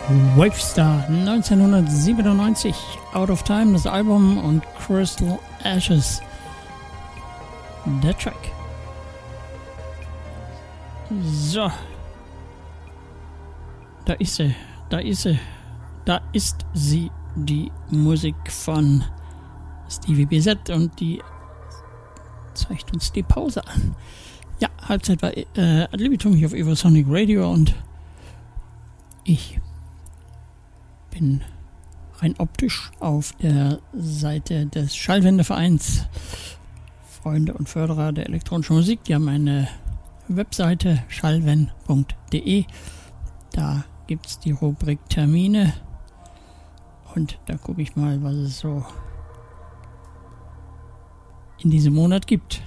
Wavestar 1997, Out of Time, das Album, und Crystal Ashes, der Track. So, da ist sie, die Musik von Stevie BZ, und die zeigt uns die Pause an. Ja, Halbzeit war Ad libitum hier auf Evosonic Radio, und ich bin rein optisch auf der Seite des Schallwendevereins Freunde und Förderer der elektronischen Musik. Die haben eine Webseite schallwen.de. Da gibt es die Rubrik Termine, und da gucke ich mal, was es so in diesem Monat gibt.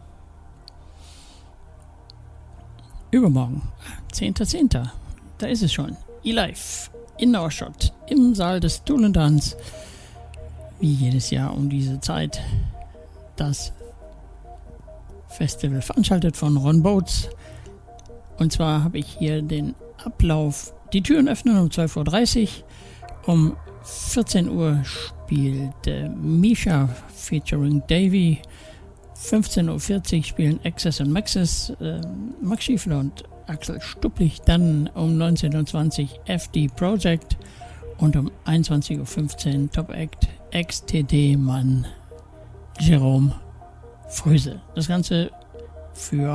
Übermorgen, 10.10., da ist es schon. E-Live in Norrshot im Saal des Tool & Dance, wie jedes Jahr um diese Zeit, das Festival veranstaltet von Ron Boats. Und zwar habe ich hier den Ablauf: die Türen öffnen um 12.30 Uhr, um 14 Uhr spielt Misha featuring Davey, 15.40 Uhr spielen Access und Maxis, Max Schiefler und Axel Stupplich, dann um 19.20 Uhr FD Project und um 21.15 Uhr Top Act XTD Mann Jerome Fröse. Das Ganze für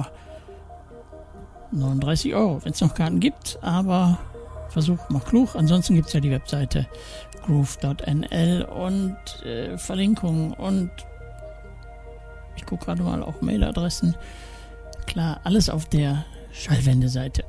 39 €, wenn es noch Karten gibt, aber Versuch macht klug. Ansonsten gibt es ja die Webseite groove.nl und Verlinkungen, und ich gucke gerade mal auch Mailadressen. Klar, alles auf der Schallwendeseite.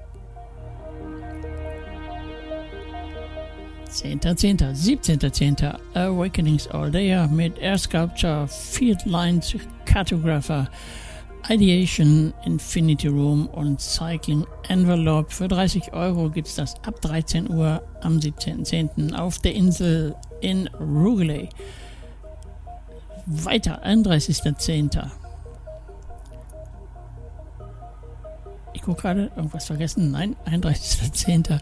10.10., 17.10. Awakenings All Day mit Air Sculpture, Field Lines Cartographer, Ideation, Infinity Room und Cycling Envelope. Für 30 € gibt es das ab 13 Uhr am 17.10. auf der Insel in Rugeley. Weiter, 31.10. Ich gucke gerade, irgendwas vergessen? Nein, 31.10.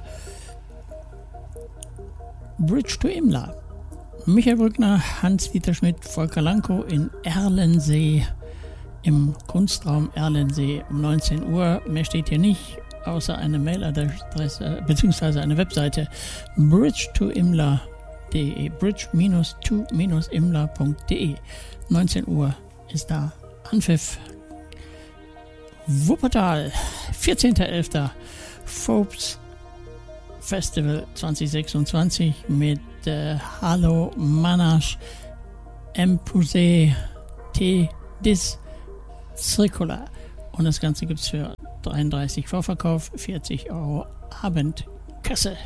Bridge to Imla. Michael Brückner, Hans-Dieter Schmidt, Volker Lankow in Erlensee, im Kunstraum Erlensee um 19 Uhr. Mehr steht hier nicht, außer eine Mailadresse bzw. eine Webseite: bridge-to-imla.de, bridge-to-imla.de. 19 Uhr ist da Anpfiff. Wuppertal, 14.11. Phobes Festival 2026 mit Halo Manache, Empuse, T. Dis, Circular. Und das Ganze gibt es für 33 Vorverkauf, 40 € Abendkasse.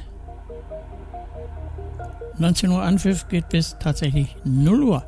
19 Uhr Anpfiff, geht bis tatsächlich 0 Uhr.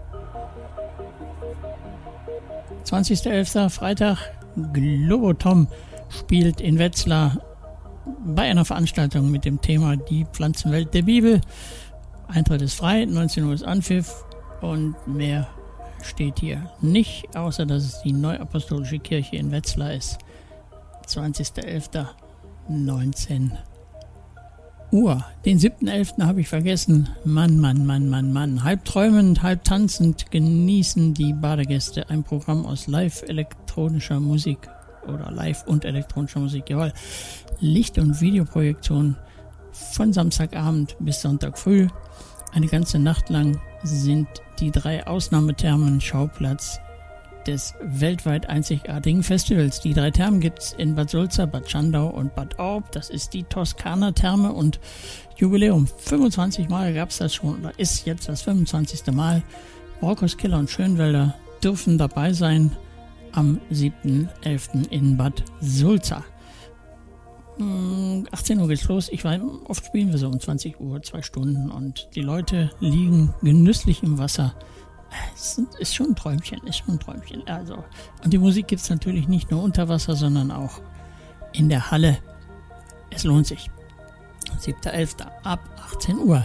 20.11. Freitag, Globotom spielt in Wetzlar bei einer Veranstaltung mit dem Thema Die Pflanzenwelt der Bibel. Eintritt ist frei, 19 Uhr ist Anpfiff, und mehr steht hier nicht, außer dass es die Neuapostolische Kirche in Wetzlar ist. 20.11. 19 Uhr. Den 7.11. habe ich vergessen. Mann. Halb träumend, halb tanzend genießen die Badegäste ein Programm aus live elektronischer Musik oder live und elektronischer Musik. Jawohl. Licht- und Videoprojektion von Samstagabend bis Sonntag früh. Eine ganze Nacht lang sind die 3 Ausnahmethermen Schauplatz des weltweit einzigartigen Festivals. Die 3 Thermen gibt es in Bad Sulza, Bad Schandau und Bad Orb. Das ist die Toskana-Therme, und Jubiläum. 25 Mal gab es das schon, oder ist jetzt das 25. Mal. Brockhaus-Killer und Schönwälder dürfen dabei sein am 7.11. in Bad Sulza. 18 Uhr geht's los. Ich weiß, oft spielen wir so um 20 Uhr, 2 Stunden, und die Leute liegen genüsslich im Wasser. Es ist schon ein Träumchen, Also, und die Musik gibt es natürlich nicht nur unter Wasser, sondern auch in der Halle. Es lohnt sich. 7.11. ab 18 Uhr.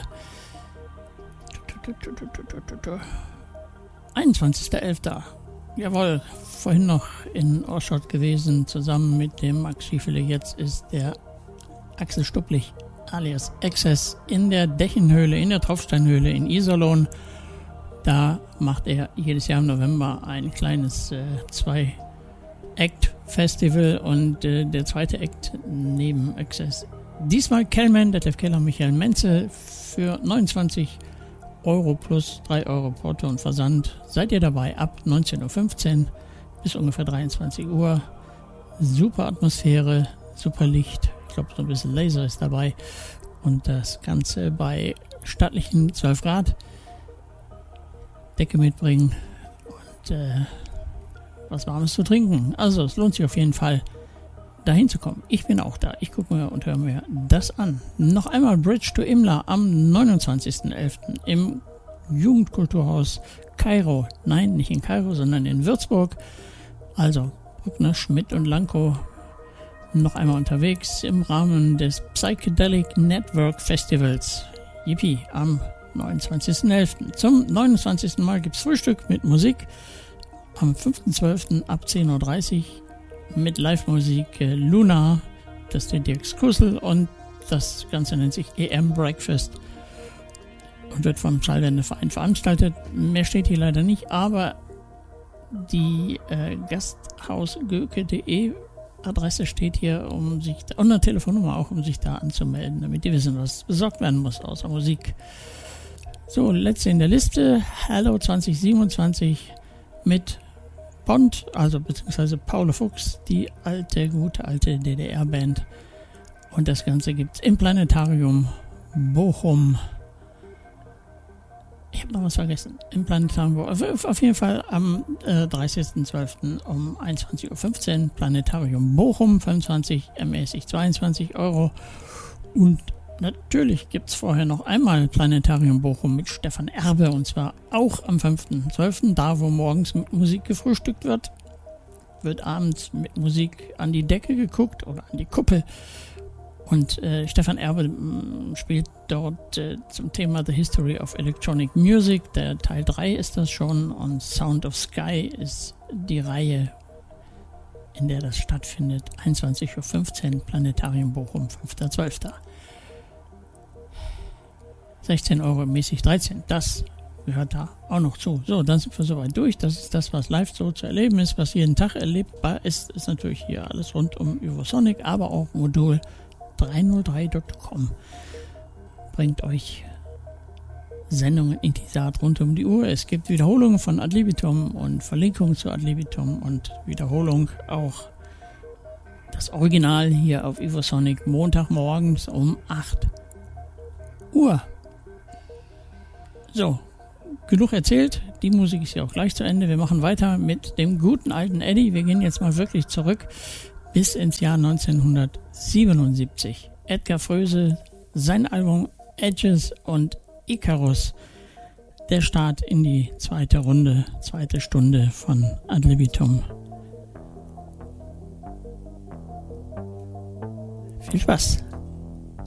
21.11. Jawohl, vorhin noch in Orschot gewesen, zusammen mit dem Max Schiefele. Jetzt ist der Axel Stupplich alias Access in der Dächenhöhle, in der Tropfsteinhöhle in Iserlohn. Da macht er jedes Jahr im November ein kleines 2-Act-Festival und der zweite Act neben Access. Diesmal Kellman, Detlef Keller, Michael Menze für 29 € plus 3 € Porto und Versand. Seid ihr dabei ab 19.15 Uhr bis ungefähr 23 Uhr. Super Atmosphäre, super Licht. Ich glaube, so ein bisschen Laser ist dabei. Und das Ganze bei stattlichen 12 Grad. Decke mitbringen und was Warmes zu trinken. Also es lohnt sich auf jeden Fall, dahin zu kommen. Ich bin auch da. Ich gucke mir und höre mir das an. Noch einmal Bridge to Imla am 29.11. im Jugendkulturhaus Kairo. Nein, nicht in Kairo, sondern in Würzburg. Also Bruckner, Schmidt und Lanko noch einmal unterwegs im Rahmen des Psychedelic Network Festivals. Yippie, am 29.11. Zum 29. Mal gibt es Frühstück mit Musik am 5.12. ab 10.30 Uhr mit Live-Musik Luna, das ist der Dirk Skussel und das Ganze nennt sich EM Breakfast und wird vom Schallwendeverein veranstaltet. Mehr steht hier leider nicht, aber die gasthausgöke.de Adresse steht hier, und eine Telefonnummer auch, um sich da anzumelden, damit die wissen, was besorgt werden muss außer Musik. So, letzte in der Liste, Hello 2027 mit Bond, also beziehungsweise Paul Fuchs, die gute alte DDR-Band. Und das Ganze gibt's im Planetarium Bochum. Ich habe noch was vergessen. Im Planetarium Bochum. Auf jeden Fall am 30.12. um 21.15 Uhr. Planetarium Bochum, 25, ermäßigt 22 €. Und natürlich gibt es vorher noch einmal Planetarium Bochum mit Stefan Erbe und zwar auch am 5.12. Da, wo morgens mit Musik gefrühstückt wird, wird abends mit Musik an die Decke geguckt oder an die Kuppel. Und Stefan Erbe spielt dort zum Thema The History of Electronic Music. Der Teil 3 ist das schon und Sound of Sky ist die Reihe, in der das stattfindet. 21.15 Uhr, Planetarium Bochum, 5.12. 16 € mäßig 13. Das gehört da auch noch zu. So, dann sind wir soweit durch. Das ist das, was live so zu erleben ist, was jeden Tag erlebbar ist. Ist natürlich hier alles rund um Ivosonic, aber auch Modul 303.com bringt euch Sendungen in dieser Art rund um die Uhr. Es gibt Wiederholungen von Ad libitum und Verlinkungen zu Ad libitum und Wiederholung auch das Original hier auf Ivosonic Montagmorgens um 8 Uhr. So, genug erzählt. Die Musik ist ja auch gleich zu Ende. Wir machen weiter mit dem guten alten Eddie. Wir gehen jetzt mal wirklich zurück bis ins Jahr 1977. Edgar Froese, sein Album Edges und Icarus. Der Start in die zweite Stunde von Ad libitum. Viel Spaß!